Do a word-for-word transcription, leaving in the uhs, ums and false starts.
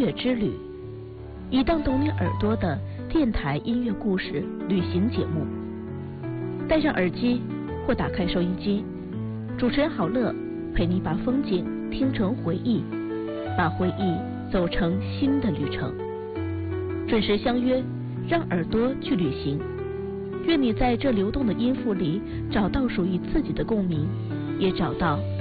乐之旅，一档懂你耳朵的电台音乐故事旅行节目。戴上耳机或打开收音机，主持人郝乐陪你把风景听成回忆，把回忆走成新的旅程。准时相约，让耳朵去旅行。愿你在这流动的音符里找到属于自己的共鸣，也找到